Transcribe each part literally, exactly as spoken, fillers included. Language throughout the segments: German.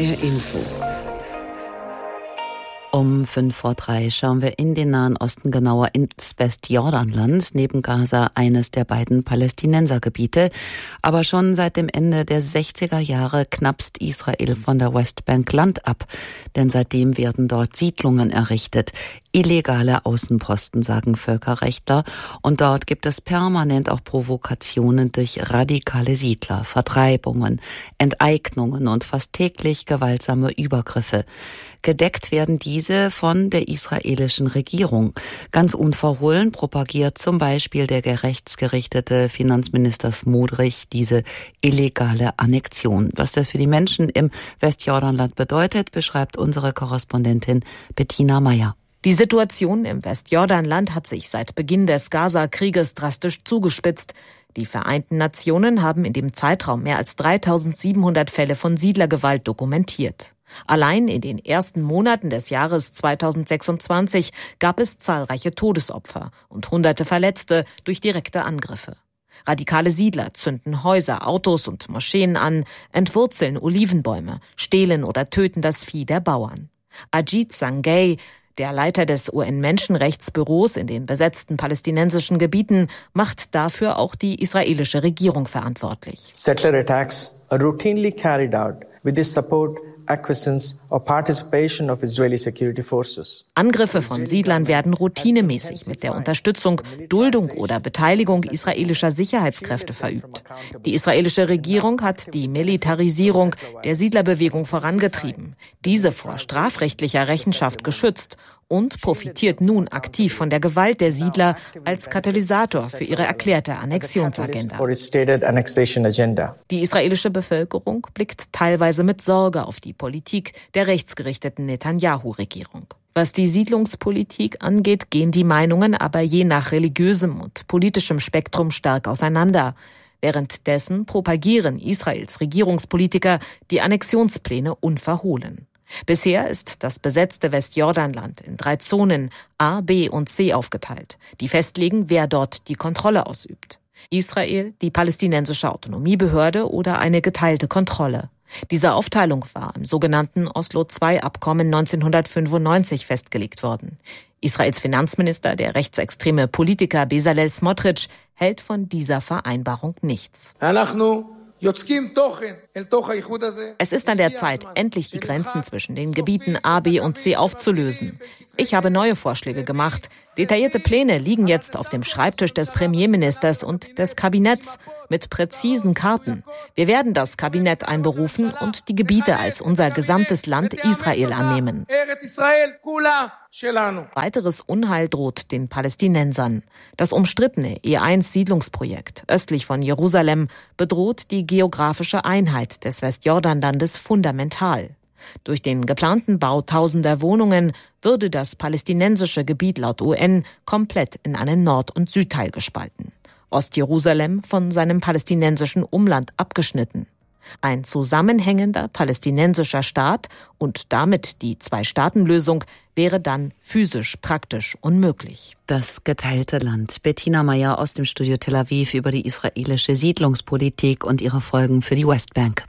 R Info. Um fünf vor drei schauen wir in den Nahen Osten, genauer ins Westjordanland, neben Gaza eines der beiden Palästinensergebiete. Aber schon seit dem Ende der sechziger Jahre knappst Israel von der Westbank Land ab. Denn seitdem werden dort Siedlungen errichtet. Illegale Außenposten, sagen Völkerrechtler. Und dort gibt es permanent auch Provokationen durch radikale Siedler, Vertreibungen, Enteignungen und fast täglich gewaltsame Übergriffe. Gedeckt werden diese von der israelischen Regierung. Ganz unverhohlen propagiert zum Beispiel der rechtsgerichtete Finanzminister Smotrich diese illegale Annexion. Was das für die Menschen im Westjordanland bedeutet, beschreibt unsere Korrespondentin Bettina Meyer. Die Situation im Westjordanland hat sich seit Beginn des Gaza-Krieges drastisch zugespitzt. Die Vereinten Nationen haben in dem Zeitraum mehr als dreitausendsiebenhundert Fälle von Siedlergewalt dokumentiert. Allein in den ersten Monaten des Jahres zweitausendsechsundzwanzig gab es zahlreiche Todesopfer und hunderte Verletzte durch direkte Angriffe. Radikale Siedler zünden Häuser, Autos und Moscheen an, entwurzeln Olivenbäume, stehlen oder töten das Vieh der Bauern. Ajit Sangay, der Leiter des U N-Menschenrechtsbüros in den besetzten palästinensischen Gebieten, macht dafür auch die israelische Regierung verantwortlich. Settler attacks are routinely carried out with the support, acquiescence or participation of Israeli security forces. Angriffe von Siedlern werden routinemäßig mit der Unterstützung, Duldung oder Beteiligung israelischer Sicherheitskräfte verübt. Die israelische Regierung hat die Militarisierung der Siedlerbewegung vorangetrieben, diese vor strafrechtlicher Rechenschaft geschützt und profitiert nun aktiv von der Gewalt der Siedler als Katalysator für ihre erklärte Annexionsagenda. Die israelische Bevölkerung blickt teilweise mit Sorge auf die Politik der rechtsgerichteten Netanyahu-Regierung. Was die Siedlungspolitik angeht, gehen die Meinungen aber je nach religiösem und politischem Spektrum stark auseinander. Währenddessen propagieren Israels Regierungspolitiker die Annexionspläne unverhohlen. Bisher ist das besetzte Westjordanland in drei Zonen A, B und C aufgeteilt, die festlegen, wer dort die Kontrolle ausübt. Israel, die palästinensische Autonomiebehörde oder eine geteilte Kontrolle. Diese Aufteilung war im sogenannten Oslo-zwei-Abkommen neunzehnhundertfünfundneunzig festgelegt worden. Israels Finanzminister, der rechtsextreme Politiker Bezalel Smotrich, hält von dieser Vereinbarung nichts. Es ist an der Zeit, endlich die Grenzen zwischen den Gebieten A, B und C aufzulösen. Ich habe neue Vorschläge gemacht. Detaillierte Pläne liegen jetzt auf dem Schreibtisch des Premierministers und des Kabinetts mit präzisen Karten. Wir werden das Kabinett einberufen und die Gebiete als unser gesamtes Land Israel annehmen. Weiteres Unheil droht den Palästinensern. Das umstrittene E eins Siedlungsprojekt östlich von Jerusalem bedroht die geografische Einheit des Westjordanlandes fundamental. Durch den geplanten Bau tausender Wohnungen würde das palästinensische Gebiet laut U N komplett in einen Nord- und Südteil gespalten. Ostjerusalem von seinem palästinensischen Umland abgeschnitten. Ein zusammenhängender palästinensischer Staat und damit die Zwei-Staaten-Lösung wäre dann physisch praktisch unmöglich. Das geteilte Land. Bettina Meyer aus dem Studio Tel Aviv über die israelische Siedlungspolitik und ihre Folgen für die Westbank.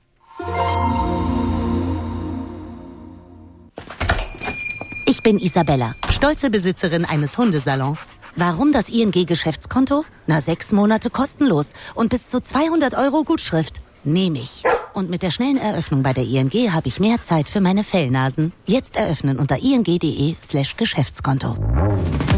Ich bin Isabella, stolze Besitzerin eines Hundesalons. Warum das I N G-Geschäftskonto? Na, sechs Monate kostenlos und bis zu zweihundert Euro Gutschrift. Nehme ich. Und mit der schnellen Eröffnung bei der I N G habe ich mehr Zeit für meine Fellnasen. Jetzt eröffnen unter ing.de slash Geschäftskonto.